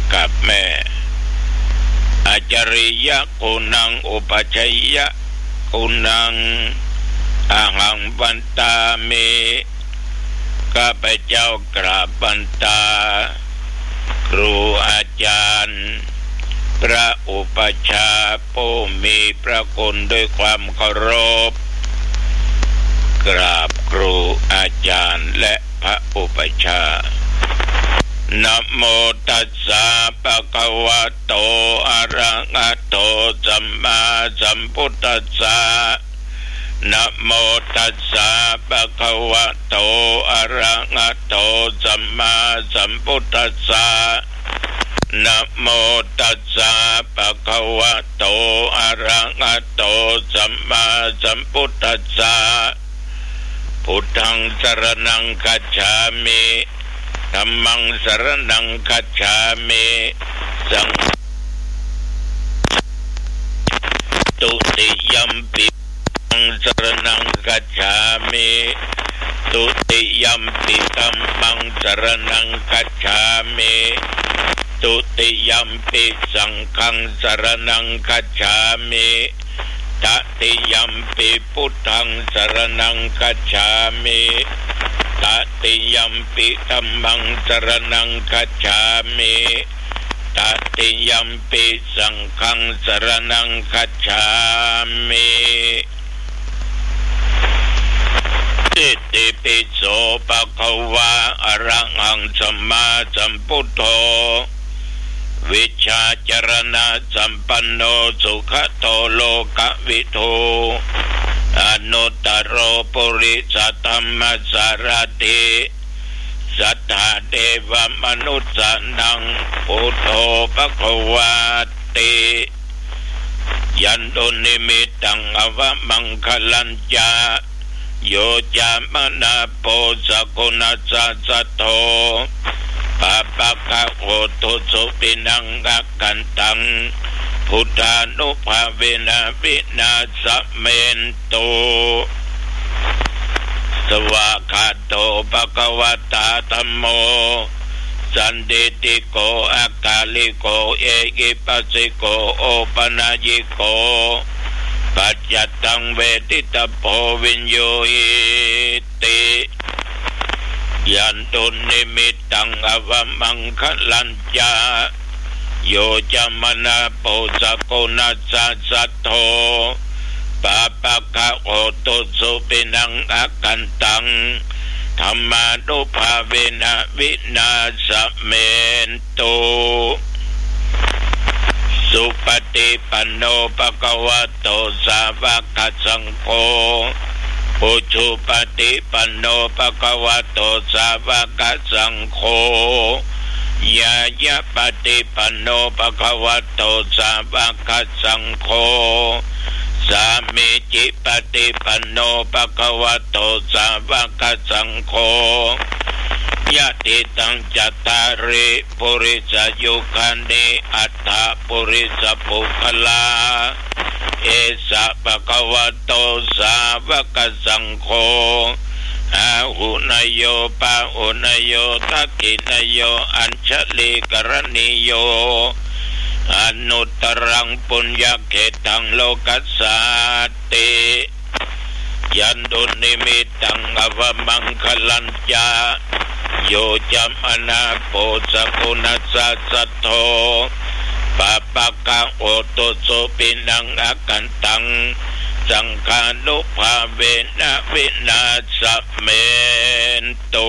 กับแม่อาจาริยะกุณังอุปชัยยะกุณังอาหังบันตาเมข้าพเจ้ากราบบันตาครูอาจารย์พระอุปชาผู้มีพระคุณด้วยความเคารพกราบครูอาจารย์และพระอุปชานะโมตัสสะภะคะวะโตอะระหะโตสัมมาสัมพุทธัสสะนะโมตัสสะภะคะวะโตอะระหะโตสัมมาสัมพุทธัสสะนะโมตัสสะภะคะวะโตอะระหะโตสัมมาสัมพุทธัสสะพุทธังสรณังคัจฉามิธัมมังสรณังคัจฉามิสังตุติยัมปิธัมมังสรณังคัจฉามิตุติยัมปิธัมมังสรณังคัจฉามิตุติยัมปิสังฆังสรณังคัจฉามิตติยัมปิพุทธังสรณังคัจฉามิตติยัมปิธัมมังสรณังคัจฉามิตติยัมปิสังฆังสรณังคัจฉามิอิติปิโสภะคะวะอะระหังสัมมาสัมพุทโธวิชาจรณะสัมปันโนสุขโตโลกวิทูอนุตตโรปุริสธรรมสารติสัทธาเทวมนุษย์สันังพุทโธภควาติยันตุนิมิตังอวมังคลัญจาโยจามนาโปสกุณสัสสโตปะปะกะโอตุสุปินังกักันตังพุทธานุภาเวนะวินาสเมนโตสวากขาโตภะคะวะตาธัมโมสันติติโกอากาลิโกเอกิปัสสิโกโอปนายิโกปัจจตังเวทิตโพวิญโยหิติยันตุนิมิตังอวมังคลัญจาโยจามนาโปสกุณสัสสโตปะปะกะโอตุสุปินังอากันตังธรรมานุภาเวนะวินาสเมนโตสุปฏิปันโนภะคะวะโตสาวกสังโฆปุถุปฏิปันโนภะคะวะโตสาวกสังโฆยายะปฏิปันโนภะคะวะโตสาวกสังโฆสามิจิปฏิปันโนภะคะวะโตสาวกสังโฆยะติตังจัตตาริปุริสยุคันติอัตถปุริสปุคลาเอสะภะคะวะโตสาวกสังโฆอาหุนยโยปะหุนยโยทักขินโยอัญชลิกรณิโยอนุตตรังปุญญเขตังโลกัสสาติยันตุนิมิตังอวมังคลัญจาโยจามนาโปสกุณสัสสโตปะปะกะโอตุสุปินังอากันตังสังฆานุภาเวนะวินาสเมนโต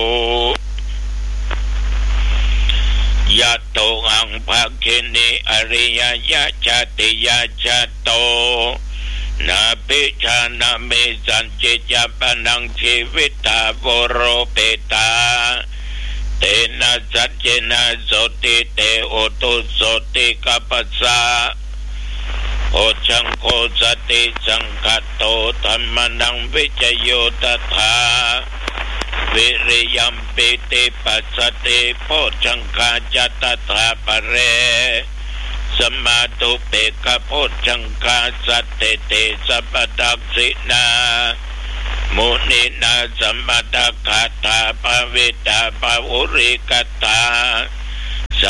ยะโตหังภาคินิอริยยะชาติยะชะโตนาปิชานามิสันจิจปนังชีวิตาโวโรเปตาเตนะสัจเจนะโสติเตโอตุโสติกัปปะสะโอชังโคสติสังฆโตธัมมังวิจโยตถาวิริยัมปิติปัสสติโพชังคาจัตถาปะเรสมาตุเปกะโพชังคาสัตเตเตสัพพทักษินามุนินาสัมปทาคาถาภเวตาภวุริกตาสั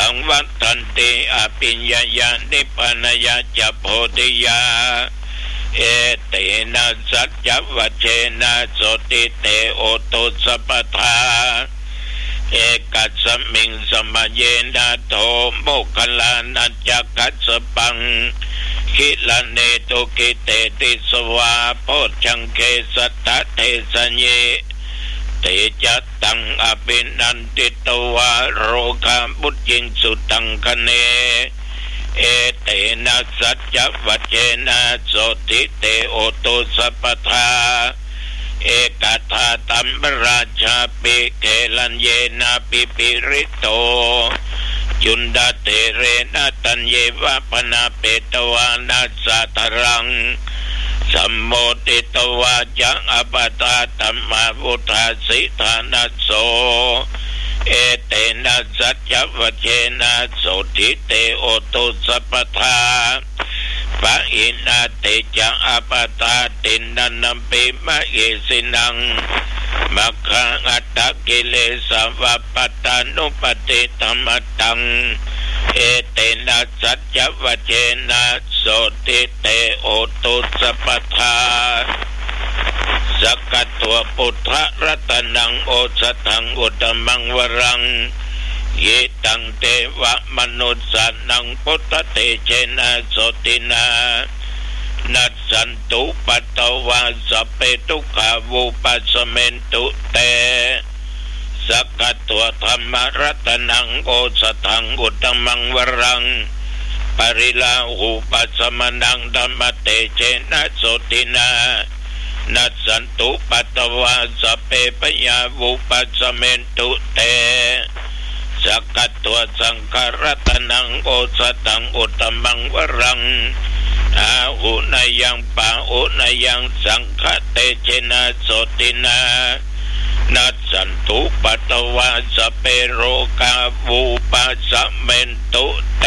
งวัฏันติอภิญญายานิพพานายาจะโพธิยาเอเตนะสัจจวัชเชนะโสติเตโอตุสัพพทาเอกัสสมิงสมเยนะโทโมคคัลลานัจจกัสสปังคิลเนตุกิเตติสวาโพชังเคสัตตะเทสัญเยเตจัตตังอภินันติตวาโรคาบุจิงสุตังคเนเอเตนะสัจจวัชเชนะโสติเตโอตุสัพพทาเอกทาตัมปราชาปิเกลัญเยนะปิปิริโตจุนดาเตเรนะตัญเยวะปนาเปตวานาสัตรังสัมโมติตวาจังอปตาตัมมาวุธาสิธานัสโสเอเตนะสัจจวัชเชนะโสติเตโอตุสัพพทาปะอินาเตจังอปตาตินันนัมปิมะเยสินังมัคคังอัตตกิเลสวัปปตานุปติธรรมตังเอเตนะสัจจวัชเชนะโสติเตโอตุสัพพทาสกัตตัวพุทธรัตนังโอสถังอุตมังวรังเยตังเทวมนุสสานังพุทธเตเชนะโสตินานัสสันตุปัตตวาสัพเพทุกขาวุปัสสเมนตุเตสกัตตัวธรรมรัตนังโอสถังอุตมังวรังปริลาหูปัสสมนังธรรมเตเชนะโสตินานัสสันตุปัตตวาสัพเพปยาวุปัสสเมนตุเตสกัตตัวสังขารตนังโอสตังอุตมังวรังอาหุนายังปาอุนายังสังฆเตเชนะโสตินานัสสันตุปัตตวาสัพเพโรกาวุปัสสเมนตุเต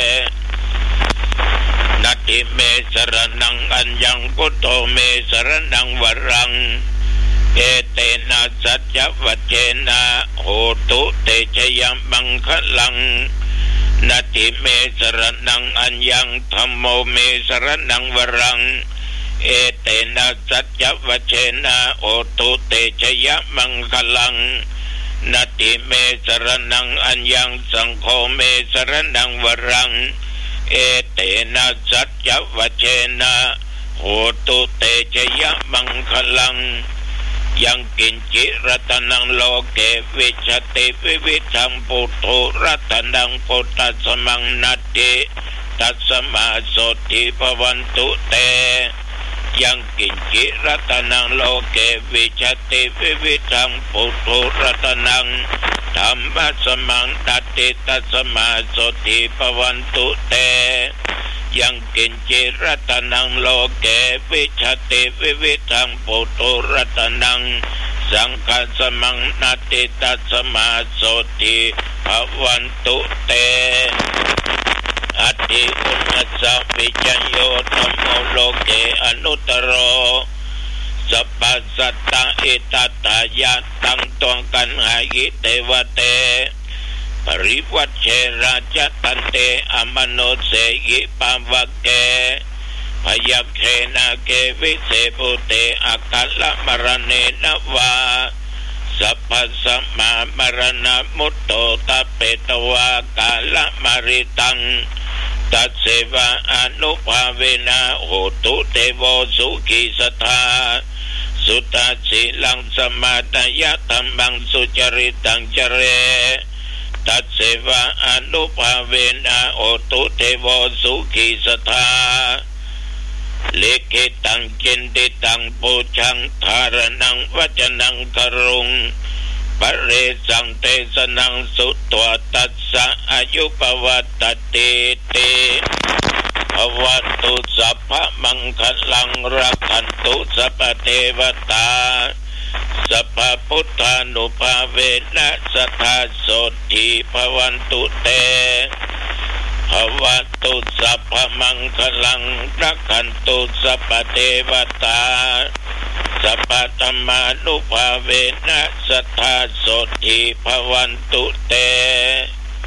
นัตถิเมสรนังอัญญังพุทโธเมสรนังวรังเอเตนะสัจจวัชเชนะโหตุเตชยมังคลังนัตถิเมสรนังอัญญังธัมโมเมสรนังวรังเอเตนะสัจจวัชเชนะโหตุเตชยมังคลังนัตถิเมสรนังอัญญังสังโฆเมสรนังวรังเอเตนะสัจจวัชเชนะโหตุเตชยมังคลังยังกินจิรัตนังโลเกวิชติวิวิธังปุถุรัตนังปุตตะสมังนัตติตัสมาโสติภวันตุเตยังกินจิรัตนังโลเกวิชติวิวิธังปุถุรัตนังธัมมะสมังนัตติตัสมาโสติภวันตุเตยังกินจิรัตนังโลเกวิชติวิวิธังปุถุรัตนังสังฆสมังนาติตัสมาโสติภวันตุเตอติอุณัสสะวิจัยโยธัมโมโลเกอนุตตโรสัพพสัตตะอิตัตตายะตังตวงกันหายิเตวเตปริวัชเชราชตันเตอมโนเสยิปาวะเกพยัคเขนะเกวิเสปุเตอาคัลละมรเนนวาสัพพสัมมามรณมุตโตตะเปตวากาลมริตังตัสเสวะอนุภาเวนะโหตุเตโวสุขีสทาสุตาสีลังสมาตยะธัมมังสุจริตังจเรตัสเสวะอนุภาเวนะโหตุเทโวสุขีสทาเลกิตังจินติตังปูชังธารนังวจนังกรุงปเรสังเทสนังสุตวตัสสะอายุปวัตติติภวัตุสัพพมังคลังรักขันตุสัพพเทวตาสัพพพุทธานุภาเวนะสัทธาโสติภวันตุเตภวัตุสัพพมังคลังรักขันตุสัพพเทวตาสัพพธรรมานุภาเวนะสัทธาโสติภวันตุเต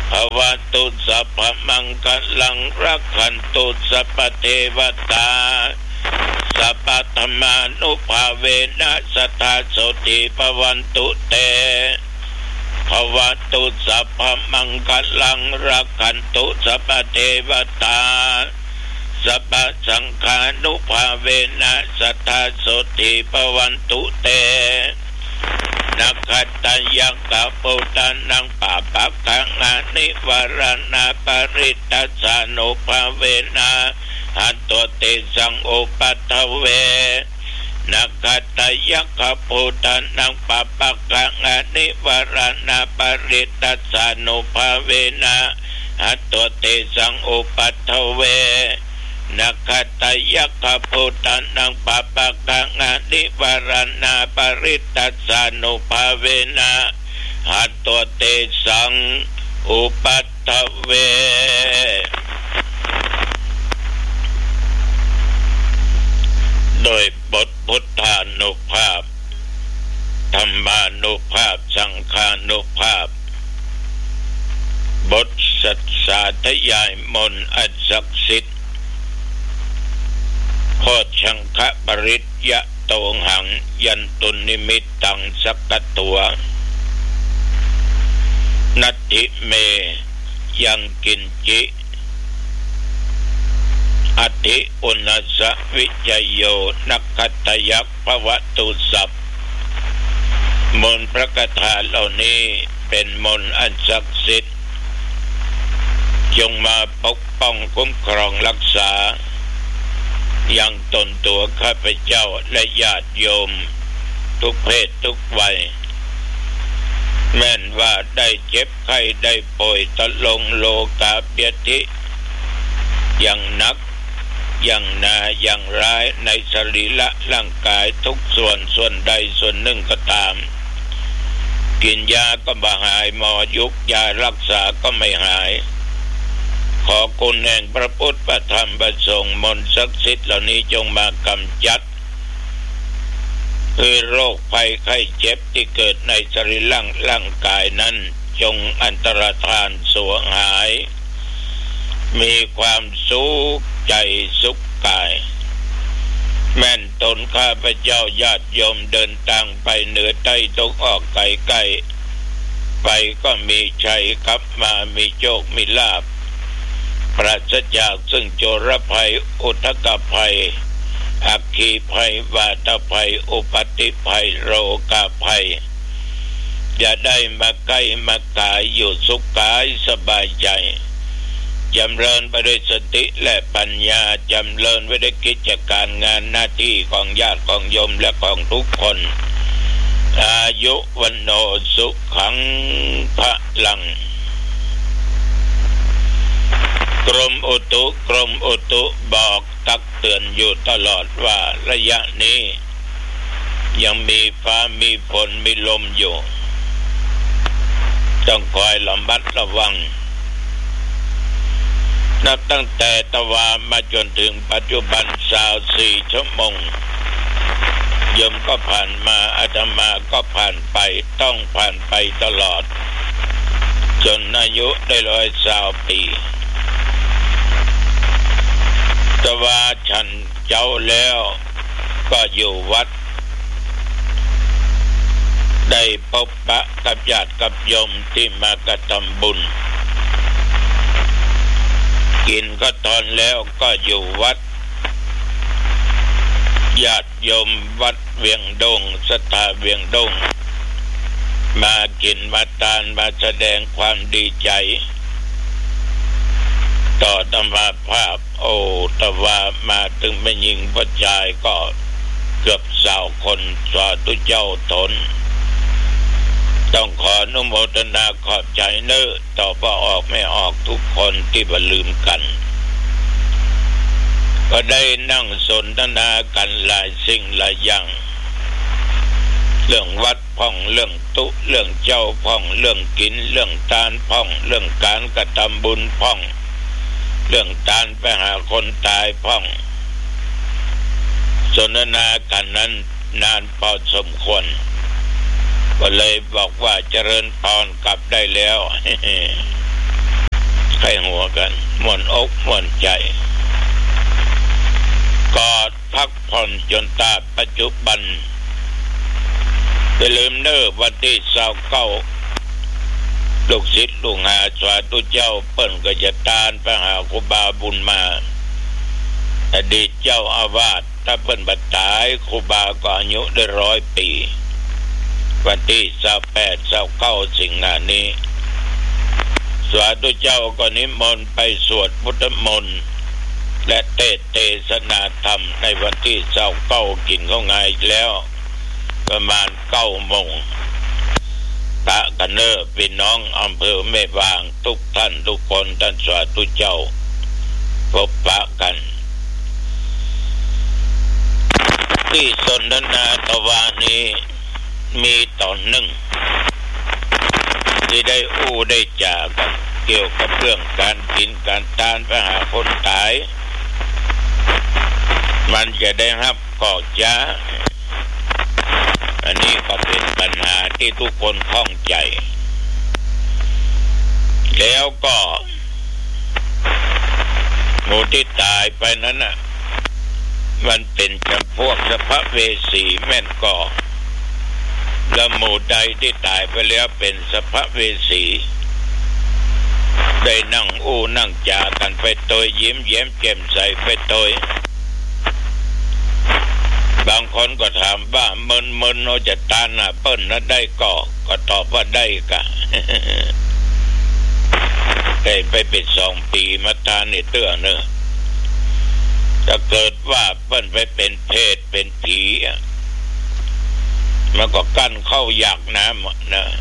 ภวตุสัพพมังคลังรักขันตุสัพพเทวตาสัพพธรรมานุภาเวนะสัทธาโสติภวันตุเตภวตุสัพพมังคลังรักขันตุสัพพเทวตาสัพพสังฆานุภาเวนะสัทธาโสติภวันตุเตนักขัตยังกะปุตตานังปะปะกังอานิวรณาปริตตัสสานุภาเวนะหัตโตเตสังอุปัฏฐเวนักขัตยังกะปุตตานังปะปะกังอานิวรณาปริตตัสสานุภาเวนะหัตโตเตสังอุปัฏฐเวนักขัตยักขพุทธันังปะปะกังอานิวรณาปริตตัสสานุภาเวนะหัตโตเตสังอุปัฏฐเวโดยบทพุทธานุภาพธรรมานุภาพสังฆานุภาพบทสัทสาธยายมนต์อันศักดิ์สิทธิ์โพชังคะปริตยะโตหังยันตุนิมิตตังสักกตัวนัตถิเมยังกินจิอธิอุณสวิจโยนักขัตยักภวตุสัพมนต์พระคาถาเหล่านี้เป็นมนต์อันศักดิ์สิทธิ์จงมาปกป้องคุ้มครองรักษายังตนตัวข้าพเจ้าและญาติโยมทุกเพศทุกวัยแม้นว่าได้เจ็บไข้ได้ป่วยตะลงโลกาเปียติอย่างหนักอย่างหนาอย่างร้ายในสรีระร่างกายทุกส่วนใดส่วนหนึ่งก็ตามกินยาก็บ่หายหมอยุกยารักษาก็ไม่หายขอคุณแห่งพระพุทธพระธรรมพระสงฆ์มนต์ศักดิ์สิทธิ์เหล่านี้จงมากำจัดคือโรคภัยไข้เจ็บที่เกิดในสรีระร่างกายนั้นจงอันตรธานสูญหายมีความสุขใจสุขกายแม่นตนข้าพเจ้าญาติโยมเดินทางไปเหนือใต้ตกออกไกลๆไปก็มีชัยกลับมามีโชคมีลาภปราศจากซึ่งโจรภัยอุทกภัยอัคคีภัยวาตภัยอุปัติภัยโรคภัยอย่าได้มาใกล้มากายอยู่สุขกายสบายใจจำเริญไปด้วยสติและปัญญาจำเริญไปด้วยกิจการงานหน้าที่ของญาติของโยมและของทุกคนอายุวันโนสุขังพลังกรมอุตุบอกตักเตือนอยู่ตลอดว่าระยะนี้ยังมีฟ้ามีฝนมีลมอยู่ต้องคอยระมัดระวังนับตั้งแต่ตะวันมาจนถึงปัจจุบัน24 ชั่วโมงโยมก็ผ่านมาอาตมาก็ผ่านไปต้องผ่านไปตลอดจนอายุได้120 ปีตะวันฉันเจ้าแล้วก็อยู่วัดได้พบปะกับญาติกับโยมที่มากระทำบุญกินก็ตอนแล้วก็อยู่วัดญาติโยมวัดเวียงดงสถาเวียงดงมากินมาทานมาแสดงความดีใจต่อธรรมภาพตะว่ามาถึงไม่ยิงประจายก็เกือบ20 คนสาธุเจ้าตนต้องขออนุโมทนาขอบใจเน้อต่อว่าออกไม่ออกทุกคนที่บ่ลืมกันก็ได้นั่งสนทนากันหลายสิ่งหลายอย่างเรื่องวัดพ่องเรื่องตุเรื่องเจ้าพ่องเรื่องกินเรื่องทานพ่องเรื่องการกระทำบุญพ่องเรื่องการไปหาคนตายพ่องสนทนากันนั้นนานพอสมควรก็เลยบอกว่าเจริญพรกลับได้แล้วไข้หัวกันม่วนอกม่วนใจกอดพักผ่อนจนตาปัจจุบันอย่าลืมเด้อวันที่29ลูกศิษย์ลูกหาสาธุเจ้าเปิ้นก็จะตานไปหาครูบาบุญมาอดีตเจ้าอาวาสถ้าเปิ้นบัดตายครูบาก็อายุได้100 ปีวันที่28-29 สิงหาคมนี้สาธุเจ้าก็นิมนต์ไปสวดพุทธมนต์และเทศนาธรรมในวันที่29กินข้าวงายแล้วประมาณ9 โมงพระกันเนอพี่น้องอำเภอแม่วางทุกท่านทุกคนท่านสาธุเจ้าพบปะกันที่สนทนาตะวันนี้มีตอนหนึ่งที่ได้ได้จากันเกี่ยวกับเรื่องการกินการทานไปหาคนตายมันจะได้รับก่อจ้าอันนี้ก็เป็นปัญหาที่ทุกคนข้องใจแล้วก็หมู่ที่ตายไปนั้นน่ะมันเป็นจำพวกสัพพเวสีแม่นก่อแล้วหมู่ใดที่ตายไปแล้วเป็นสัพพเวสีได้นั่งนั่งจากันไปโดยยิ้มแย้มแจ่มใสไปโดยบางคนก็ถามว่ามึนๆเราจะตานน่ะเปิ้นนั้นได้ก็ตอบว่าได้กะ ได้ไปเป็น2 ปีมาทานนี่เตื้อเนอะถ้าเกิดว่าเปิ้นไปเป็นเพศเป็นผีมันก็กั้นเข้าอยากน้ำนะ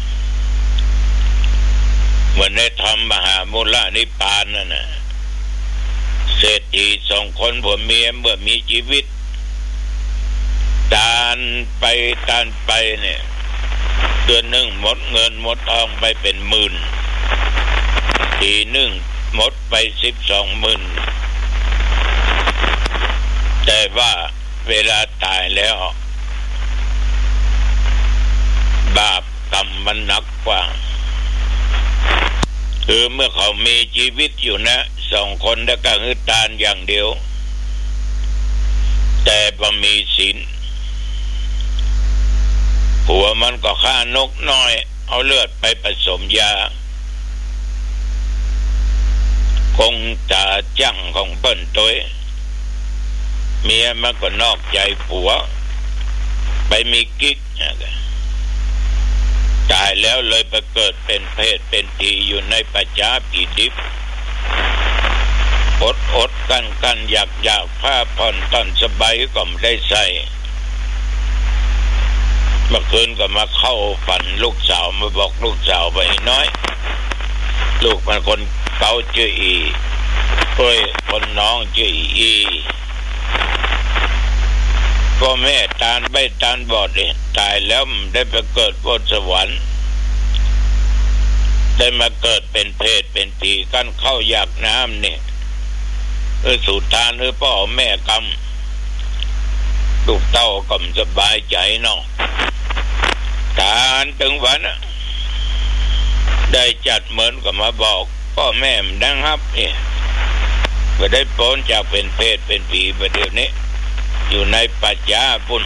เหมือนในธรรมมหามูลนิพพานนั่นนะเศรษฐี2 คนผัวเมียเมื่อมีชีวิตตานไปเนี่ยเดือนหนึ่งหมดเงินหมดทองไปเป็นหมื่นปีหนึ่งหมดไป12,000แต่ว่าเวลาตายแล้วบาปกรรมมันหนักกว่าคือเมื่อเขามีชีวิตอยู่นะ2 คนแล้วก็คือทานอย่างเดียวแต่บ่มีศีลผัวมันก็ฆ่านกน้อยเอาเลือดไปผสมยาคงจะจั่งของเปิ้นตัวเมียมันก็นอกใจผัวไปมีกิ๊กตายแล้วเลยไปเกิดเป็นเพศเป็นผีอยู่ในปัจจาปีดิบอดกันอยากผ้าผ่อนตอนสบายก็ไม่ได้ใส่เมื่อคืนก็มาเข้าฝันลูกสาวมาบอกลูกสาวไปน้อยลูกมันคนเก่าชื่ออีคนน้องชื่ออีก็แม่ตานใบตานบอดเลยตายแล้วได้ไปเกิดบนสวรรค์ได้มาเกิดเป็นเพศเป็นผีกันเข้าอยากน้ำเนี่ยสุตานหรือพ่อแม่กรรมลูกเต้าก็สบายใจเนาะตานถึงวันได้จัดเหมือนกับมาบอกพ่อแม่ดังครับเนี่ยก็ได้พ้นจากเป็นเพศเป็นผีประเดี๋ยวนี้อยู่ในปัจจาปุ่น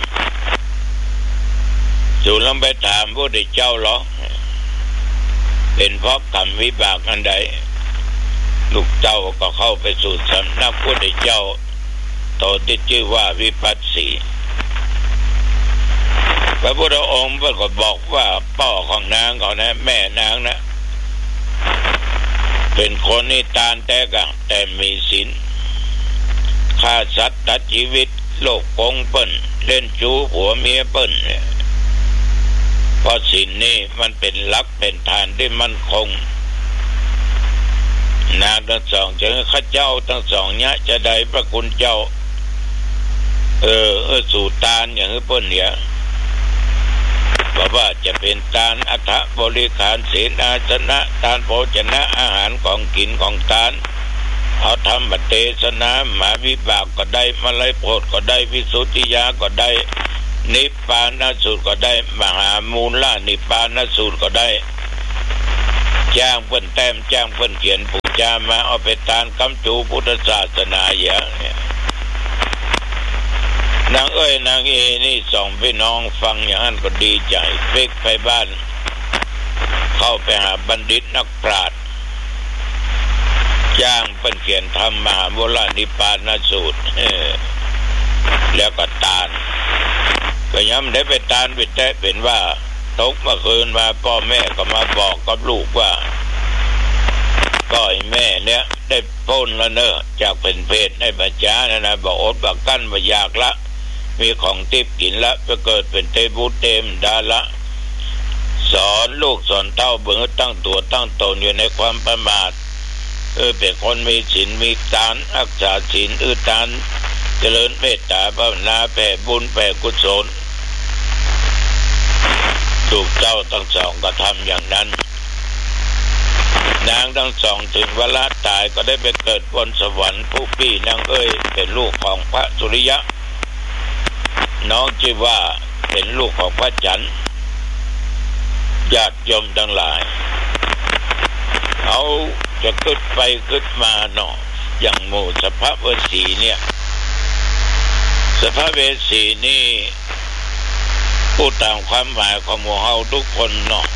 สู่ลองไปถามพระเดชเจ้าหรอเป็นเพราะกรรมวิบากอันใดลูกเจ้าก็เข้าไปสู่สำนักพระเดชเจ้าตอนที่ชื่อว่าวิปัสสีพระพุทธองค์ก็บอกว่าพ่อของนางเขานะแม่นางนะเป็นคนนิทานแต่มีศีลฆ่าสัตว์ตัดชีวิตโลกโกงเปิ้นเล่นจู้ผัวเมียเปิ้นเนี่ยเพราะศีลนี่มันเป็นหลักเป็นฐานที่มั่นคงนางทั้งสองจะข้าเจ้าทั้งสองเนี่ยจะได้พระคุณเจ้าสู่ตานอย่างเปิ้นเนี่ยว่าจะเป็นทานอัฐบริขารเสนาสนะทานโภชนะอาหารของกินของทานเอาธรรมเทศนาหมาวิบากก็ได้มลัยโพธิก็ได้วิสุทธิยาก็ได้นิพพานสูตรก็ได้มหามูลนิพพานสูตรก็ได้จ้างเพิ่นแต้มจ้างเพิ่นเขียนจะมาเอาไปตานกำจูพุทธศาสนาอย่างเนี่ยนางนางเอนี่สองพี่น้องฟังอย่างนั้นก็ดีใจเป๊กไปบ้านเข้าไปหาบัณฑิตนักปราชญ์จ้างเป็นเขียนธรรมมหาโบราณนิพพานสูตรแล้วก็ตานก็ย้ำได้ไปตานไปแท้เป็นว่าตกเมื่อคืนมาพ่อแม่ก็มาบอกกับลูกว่าก็ไอ้แม่เนี่ยได้พ้นแล้วเนอะจากเป็นเพศในปัญญานะบอกอดบักกั้นบ่อยากละมีของทิพย์กินละไปเกิดเป็นเทพุเทมดาละสอนลูกสอนเต้าเบิ่งตั้งตัวตั้งตนอยู่ในความประมาทเป็นคนมีศีลมีทานรักษาศีลทานเจริญเมตตาภาวนาแผ่บุญแผ่กุศลลูกเจ้าทั้งสองก็ทำอย่างนั้นนางทั้งสองถึงเวลาตายก็ได้ไปเกิดบนสวรรค์ผู้พี่นางเป็นลูกของพระสุริยะน้องชื่อว่าเป็นลูกของพระจันทร์ญาติโยมทั้งหลายเอาจะขึ้นไปขึ้นมาเนาะอย่างหมู่สภเวสีเนี่ยสภเวสีนี่พูดตามความหมายของหมู่เฮาทุกคนเนาะ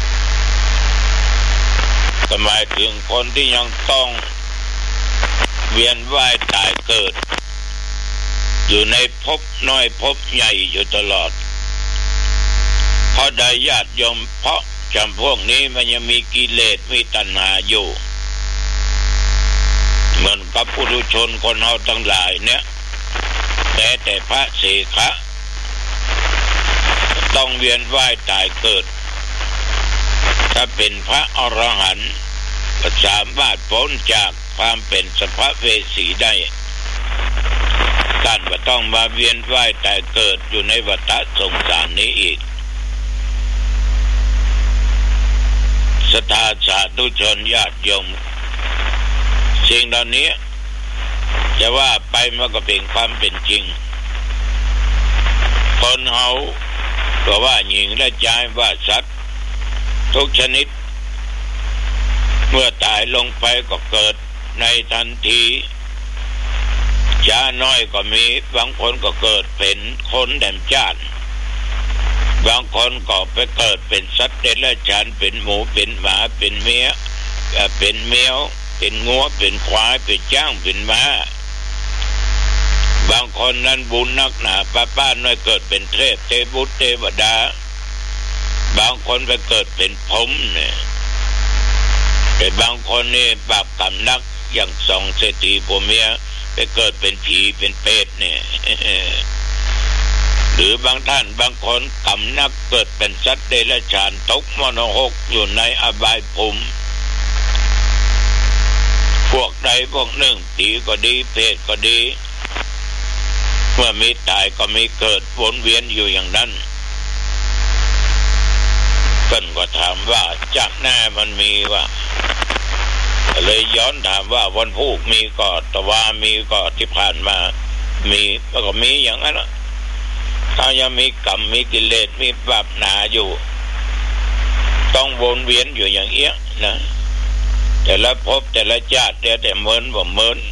ก็หมายถึงคนที่ยังต้องเวียนว่ายตายเกิดอยู่ในภพน้อยภพใหญ่อยู่ตลอดเพราะได้ญาติโยมเพราะจำพวกนี้มันยังมีกิเลสมีตัณหาอยู่เหมือนกับปุถุชนคนเฮาทั้งหลายเนี่ยแต่พระเสขะต้องเวียนว่ายตายเกิดถ้าเป็นพระอรหันต์ก็สามารถพ้นจากความเป็นสัพพเวสีได้ท่านไม่ต้องมาเวียนว่ายตายเกิดอยู่ในวัฏสงสารนี้อีกศรัทธาสาธุชนญาติโยมสิ่งเหล่านี้จะว่าไปมันก็เป็นความเป็นจริงคนเฮาก็ว่าหญิงและชายว่าสัตว์ทุกชนิดเมื่อตายลงไปก็เกิดในทันทีช้าน้อยก็มีบางคนก็เกิดเป็นคนแดมจ้านบางคนก็ไปเกิดเป็นสัตว์เดรัจฉานเป็นหมูเป็นหมาเป็นเมียเป็นแมวเป็นงัวเป็นควายเป็นจ้างเป็นม้าบางคนนั้นบุญนักหนาป้าน้อยเกิดเป็นเทพเทพุเทวดาบางคนไปเกิดเป็นพรหมเนี่ยแต่บางคนนี่บาปกรรมนักอย่างสองเศรษฐีผัวเมียไปเกิดเป็นผีเป็นเปรตเนี่ยหรือบางท่านบางคนกรรมนักเกิดเป็นสัตว์เดรัจฉานตกมรณะอยู่ในอบายภูมิพวกใดพวกหนึ่งผีก็ดีเปรตก็ดีเมื่อมีตายก็มีเกิดวนเวียนอยู่อย่างนั้นเพิ่นก็ถามว่าจากหน้ามันมีว่าเลยย้อนถามว่าวันพุธมีก็ตะวามีก็ที่ผ่านมามีแล้วก็มีอย่างนั้นถ้ายังมีกรรมมีกิเลสมีบาปหนาอยู่ต้องวนเวียนอยู่อย่างเอี้ยนะแต่ละภพแต่ละชาติแต่เหมือนบ่เหมือน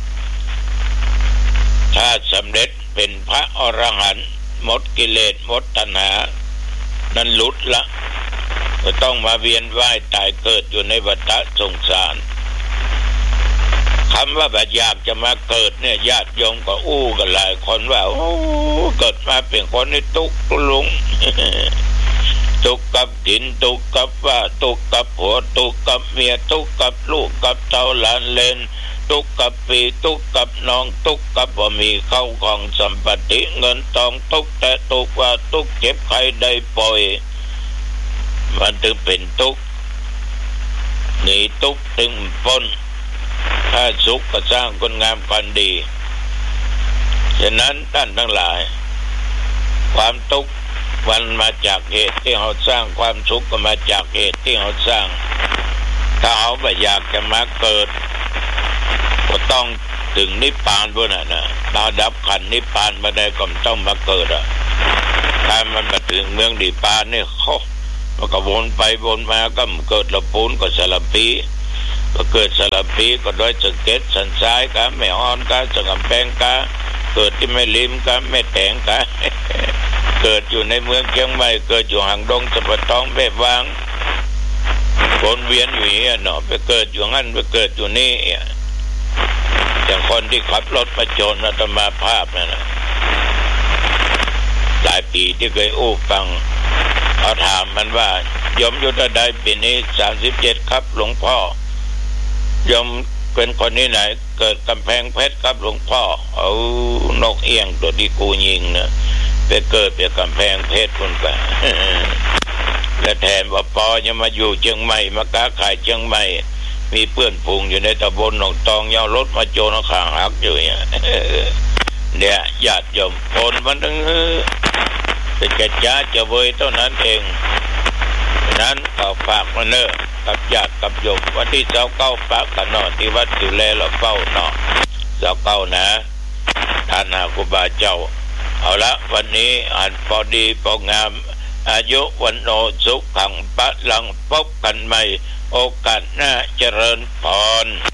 ถ้าสำเร็จเป็นพระอรหันต์หมดกิเลสหมดตัณหานั้นหลุดละก็ต้องมาเวียนว่ายตายเกิดอยู่ในวัฏสงสารคำว่าแบบอยากจะมาเกิดเนี่ยญาติโยมก็อู้กันหลายคนว่าโอ้เกิดมาเป็นคนในทุกข์ลุง ทุกข์กับกินทุกข์กับว่าทุกข์กับผัวทุกข์กับเมียทุกข์กับลูกกับเต้าหลานเลนทุกข์กับปีทุกข์กับน้องทุกข์กับบ่มีเข้าของสัมปติเงินทองทุกข์แต่ทุกข์ว่าทุกข์เจ็บใครได้ปล่อยมันถึงเป็นทุกข์หนีทุกข์ถึงพ้นถ้าสุขก็สร้างคนงามความดีฉะนั้นท่านทั้งหลายความทุกข์มันมาจากเหตุที่เราสร้างความสุขก็มาจากเหตุที่เราสร้างถ้าเขาไม่อยากจะมาเกิดก็ต้องถึงนิพพานพวกนั้นนะเราดับขันธ์นิพพานมาได้ก็ต้องมาเกิดถ้ามันมาถึงเมืองนิพพานนี่มันก็วนไปวนมาก็เกิดละปูนก็สลับปีก็เกิดสลับปีก็โดยสเก็ตสันซ้ายกะแม่อ่อนกะสังกำแพงกะเกิดที่แม่ลิมกะแม่แตงกะ เกิดอยู่ในเมืองเชียงใหม่เกิดอยู่หางดงจังหวัดตองแบบวางวนเวียนอยู่อย่างนี้เนาะไปเกิดอยู่งั้นไปเกิดอยู่นี่อย่างคนที่ขับรถประโจรอาตมาภาพนั่นนะหลายปีที่เคยอู้ฟังเขาถามมันว่ายมยุทธใดปีนี้37ครับหลวงพ่อยมเป็นคนที่ไหนเกิดกำแพงเพชรครับหลวงพ่อเอานกเอี้ยงตัวที่กูยิงนะไปเกิดเป็นกำแพงเพชรคนไป และแทนว่าปอจะมาอยู่เชียงใหม่มาค้าขายเชียงใหม่มีเพื่อนฝูงอยู่ในตำบลหนองตองยาวรถมาโจรข้างหักอยู่เนี่ยญาติโยมคนมันทั้งเป็นกระจาจะเวยเท่านั้นเองนั้นก็ฝากมาเนอะกับญาติกับโยมวันที่29ฝากกันนอนที่วัดอยู่แลเราเฝ้าเนาะ29นะท่านครูบาเจ้าเอาละวันนี้อ่านพอดีพองามอายุวันโนสุขังปะลังพบกันใหม่โอกาสหน้าเจริญพร